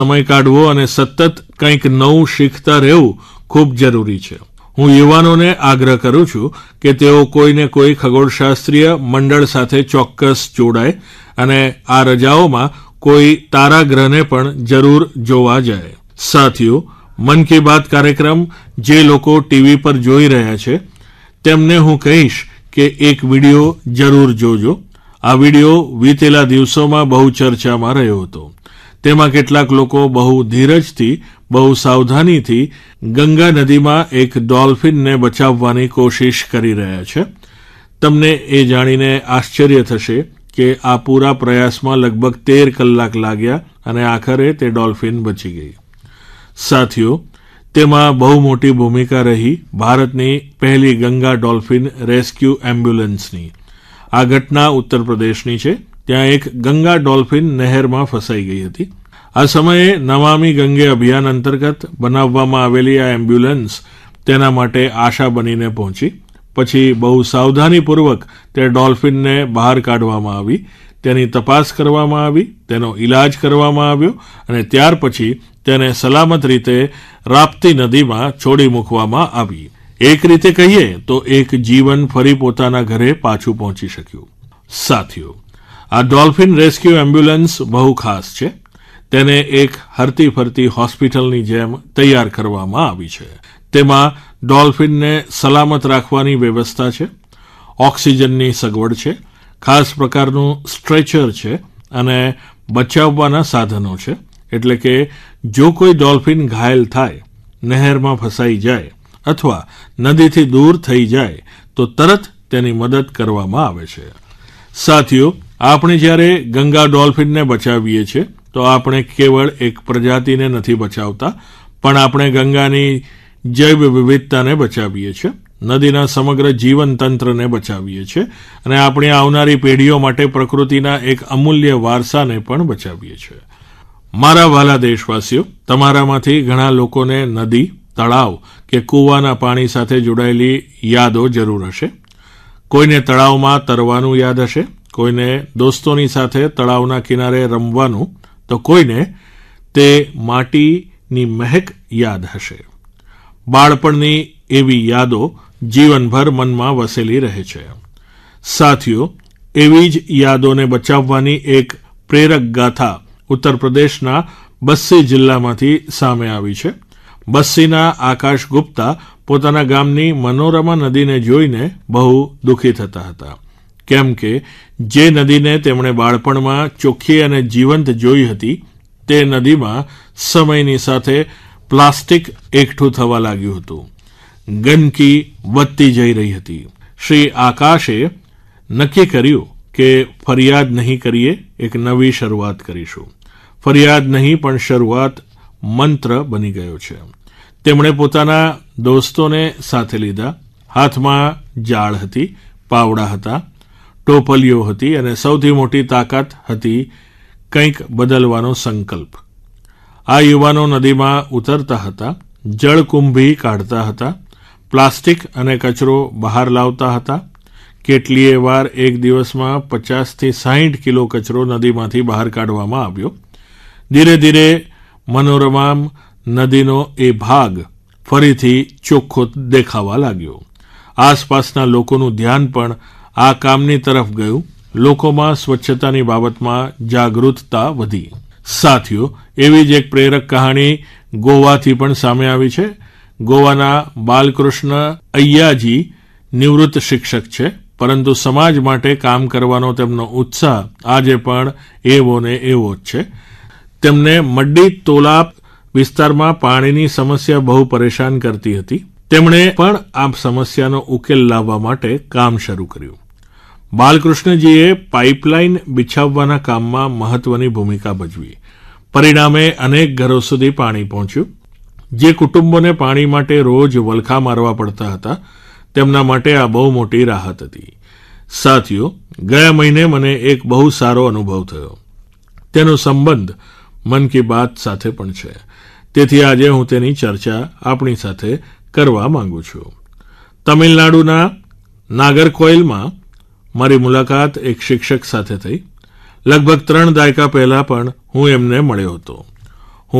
સમય કાઢવો અને સતત કંઈક નવું શીખતા રહેવું ખૂબ જરૂરી છે. હું યુવાનોને આગ્રહ કરું છું કે તેઓ કોઈને કોઈ ખગોળશાસ્ત્રીય મંડળ સાથે ચોક્કસ જોડાય અને આ રજાઓમાં કોઈ તારાગ્રહને પણ જરૂર જોવા જાય. સાથીઓ, મન કી બાત કાર્યક્રમ જે લોકો ટીવી પર જોઈ રહ્યા છે તેમને હું કહીશ કે એક વિડિયો જરૂર જોજો. આ વિડિયો વીતેલા દિવસોમાં બહુ ચર્ચામાં રહ્યો હતો. તેમાં કેટલાક લોકો બહુ ધીરજથી, બહુ સાવધાનીથી ગંગા નદીમાં એક ડોલ્ફિનને બચાવવાની કોશિશ કરી રહ્યા છે. તમને એ જાણીને આશ્ચર્ય થશે કે આ પૂરા પ્રયાસમાં લગભગ 13 કલાક લાગ્યા અને આખરે તે ડોલ્ફિન બચી ગઈ. સાથીઓ, તેમાં બહુ મોટી ભૂમિકા રહી ભારતની પહેલી ગંગા ડોલ્ફિન રેસ્ક્યુ એમ્બ્યુલન્સની. આ ઘટના ઉત્તર પ્રદેશની છે. ત્યાં એક ગંગા ડોલ્ફિન નહેરમાં ફસાઈ ગઈ હતી. આ સમયે નમામિ ગંગે અભિયાન અંતર્ગત બનાવવામાં આવેલી આ એમ્બ્યુલન્સ તેના માટે આશા બનીને પહોંચી. પછી બહુ સાવધાનીપૂર્વક તે ડોલ્ફિનને બહાર કાઢવામાં આવી, તેની તપાસ કરવામાં આવી, તેનો ઇલાજ કરવામાં આવ્યો અને ત્યાર પછી તેને સલામત રીતે રાપ્તી નદીમાં છોડી મૂકવામાં આવી. એક રીતે કહીએ તો એક જીવન ફરી પોતાના ઘરે પાછું પહોંચી શક્યું. સાથીઓ, આ ડોલ્ફિન રેસ્ક્યુ એમ્બ્યુલન્સ બહુ ખાસ છે. તેને એક હરતી ફરતી હોસ્પિટલની જેમ તૈયાર કરવામાં આવી છે. તેમાં ડોલ્ફિનને સલામત રાખવાની વ્યવસ્થા છે, ઓક્સિજનની સગવડ છે, ખાસ પ્રકારનું સ્ટ્રેચર છે અને બચાવવાના સાધનો છે. એટલે કે જો કોઈ ડોલ્ફિન ઘાયલ થાય, નહેરમાં ફસાઈ જાય અથવા નદીથી દૂર થઈ જાય તો તરત તેની મદદ કરવામાં આવે છે. સાથીઓ, આપણે જ્યારે ગંગા ડોલ્ફિનને બચાવીએ છીએ તો આપણે કેવળ એક પ્રજાતિને નથી બચાવતા, પણ આપણે ગંગાની જૈવ વિવિધતાને બચાવીએ છીએ, નદીના સમગ્ર જીવન તંત્રને બચાવીએ છીએ અને આપણી આવનારી પેઢીઓ માટે પ્રકૃતિના એક અમૂલ્ય વારસાને પણ બચાવીએ છીએ. મારા વહાલા દેશવાસીઓ, તમારામાંથી ઘણા લોકોને નદી, તળાવ કે કૂવાના પાણી સાથે જોડાયેલી યાદો જરૂર હશે. કોઈને તળાવમાં તરવાનું યાદ હશે, કોઈને દોસ્તોની સાથે તળાવના કિનારે રમવાનું, તો કોઈને તે માટીની મહેક યાદ હશે. બાળપણની એવી યાદો જીવનભર મનમાં વસેલી રહે છે. સાથીઓ, એવી જ યાદોને બચાવવાની એક પ્રેરક ગાથા ઉત્તર પ્રદેશના બસ્સી જિલ્લામાંથી સામે આવી છે. બસ્સીના આકાશ ગુપ્તા પોતાના ગામની મનોરમા નદીને જોઈને બહુ દુઃખી થતા હતા, કેમ કે જે નદીને તેમણે બાળપણમાં ચોખ્ખી અને જીવંત જોઈ હતી તે નદીમાં સમયની સાથે પ્લાસ્ટિક એકઠું થવા લાગ્યું હતું. ગંદકી વધતી જઈ રહી હતી. શ્રી આકાશે નક્કી કર્યું કે ફરિયાદ નહીં કરીએ, એક નવી શરૂઆત કરીશું. ફરિયાદ નહીં પણ શરૂઆત મંત્ર બની ગયો છે. તેમણે પોતાના દોસ્તોને સાથે લીધા. હાથમાં જાળ હતી, પાવડા હતા, ટોપલીઓ હતી અને સૌથી મોટી તાકાત હતી કંઈક બદલવાનો સંકલ્પ. આ યુવાનો નદીમાં ઉતરતા હતા, જળકુંભી કાઢતા હતા, પ્લાસ્ટિક અને કચરો બહાર લાવતા હતા. કેટલીય વાર એક દિવસમાં 50થી 60 કિલો કચરો નદીમાંથી બહાર કાઢવામાં આવ્યો. ધીરે ધીરે મનોરમા નદીનો એ ભાગ ફરીથી ચોખ્ખો દેખાવા લાગ્યો. આસપાસના લોકોનું ધ્યાન પણ આ કામની તરફ ગયું. લોકોમાં સ્વચ્છતાની બાબતમાં જાગૃતતા વધી. સાથીઓ, એવી જ એક પ્રેરક કહાણી ગોવાથી પણ સામે આવી છે. ગોવાના બાલકૃષ્ણ અય્યાજી નિવૃત્ત શિક્ષક છે, પરંતુ સમાજ માટે કામ કરવાનો તેમનો ઉત્સાહ આજે પણ એવો ને એવો જ છે. તેમને મડ્ડી તોલાપ વિસ્તારમાં પાણીની સમસ્યા બહુ પરેશાન કરતી હતી. તેમણે પણ આ સમસ્યાનો ઉકેલ લાવવા માટે કામ શરૂ કર્યું. બાલકૃષ્ણજીએ પાઇપલાઇન બિછાવવાના કામમાં મહત્વની ભૂમિકા ભજવી. પરિણામે અનેક ઘરો સુધી પાણી પહોંચ્યું. જે કુટુંબોને પાણી માટે રોજ વલખા મારવા પડતા હતા, તેમના માટે આ બહુ મોટી રાહત હતી. સાથીઓ, ગયા મહિને મને એક બહુ સારો અનુભવ થયો. તેનો સંબંધ મન કી બાત સાથે પણ છે. તેથી આજે હું તેની ચર્ચા આપણી સાથે કરવા માંગુ છું. તમિલનાડુના નાગરકોઇલમાં મારી મુલાકાત એક શિક્ષક સાથે થઈ. લગભગ 3 દાયકા પહેલાં પણ હું એમને મળ્યો હતો.